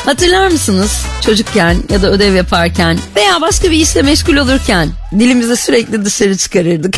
Hatırlar mısınız çocukken ya da ödev yaparken veya başka bir işle meşgul olurken dilimizi sürekli dışarı çıkarırdık.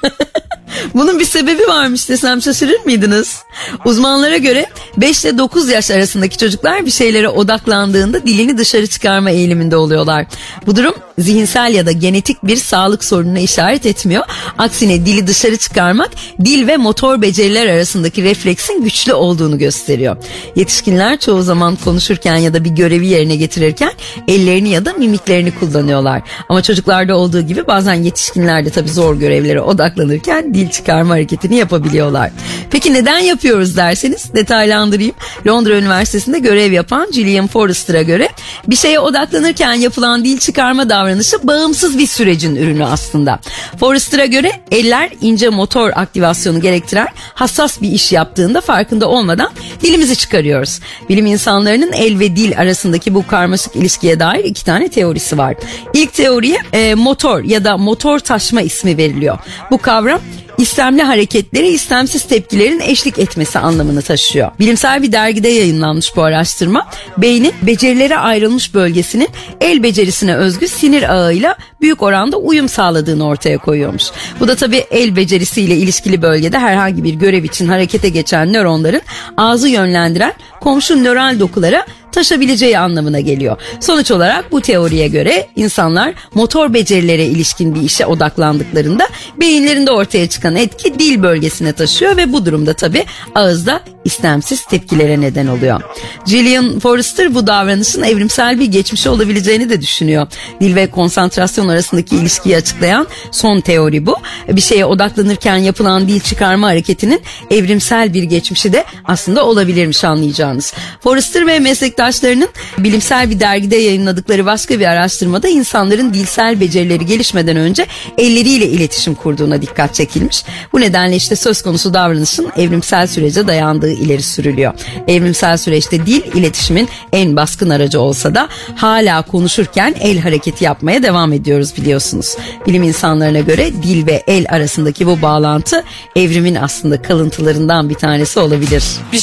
Bunun bir sebebi varmış desem şaşırır mıydınız? Uzmanlara göre 5 ile 9 yaş arasındaki çocuklar bir şeylere odaklandığında dilini dışarı çıkarma eğiliminde oluyorlar. Bu durum zihinsel ya da genetik bir sağlık sorununa işaret etmiyor. Aksine dili dışarı çıkarmak dil ve motor beceriler arasındaki refleksin güçlü olduğunu gösteriyor. Yetişkinler çoğu zaman konuşurken ya da bir görevi yerine getirirken ellerini ya da mimiklerini kullanıyorlar. Ama çocuklarda olduğu gibi bazen yetişkinler de tabii zor görevlere odaklanırken dil çıkarma hareketini yapabiliyorlar. Peki neden yapıyoruz derseniz detaylandırayım. Londra Üniversitesi'nde görev yapan Gillian Forrester'a göre bir şeye odaklanırken yapılan dil çıkarma davranışı bağımsız bir sürecin ürünü aslında. Forrester'a göre eller ince motor aktivasyonu gerektiren hassas bir iş yaptığında farkında olmadan dilimizi çıkarıyoruz. Bilim insanlarının el ve dil arasındaki bu karmaşık ilişkiye dair 2 tane teorisi var. İlk teoriye motor ya da motor taşma ismi veriliyor. Bu kavram İstemli hareketlere istemsiz tepkilerin eşlik etmesi anlamını taşıyor. Bilimsel bir dergide yayınlanmış bu araştırma, beynin becerilere ayrılmış bölgesinin el becerisine özgü sinir ağıyla büyük oranda uyum sağladığını ortaya koyuyormuş. Bu da tabii el becerisiyle ilişkili bölgede herhangi bir görev için harekete geçen nöronların ağzı yönlendiren komşu nöral dokulara taşabileceği anlamına geliyor. Sonuç olarak bu teoriye göre insanlar motor becerilere ilişkin bir işe odaklandıklarında beyinlerinde ortaya çıkan etki dil bölgesine taşıyor ve bu durumda tabii ağızda istemsiz tepkilere neden oluyor. Gillian Forrester bu davranışın evrimsel bir geçmişi olabileceğini de düşünüyor. Dil ve konsantrasyon arasındaki ilişkiyi açıklayan son teori bu. Bir şeye odaklanırken yapılan dil çıkarma hareketinin evrimsel bir geçmişi de aslında olabilirmiş anlayacağınız. Forrester ve meslektaşlarının bilimsel bir dergide yayınladıkları başka bir araştırmada insanların dilsel becerileri gelişmeden önce elleriyle iletişim kurduğuna dikkat çekilmiş. Bu nedenle işte söz konusu davranışın evrimsel sürece dayandığı ileri sürülüyor. Evrimsel süreçte dil iletişimin en baskın aracı olsa da hala konuşurken el hareketi yapmaya devam ediyoruz biliyorsunuz. Bilim insanlarına göre dil ve el arasındaki bu bağlantı evrimin aslında kalıntılarından bir tanesi olabilir.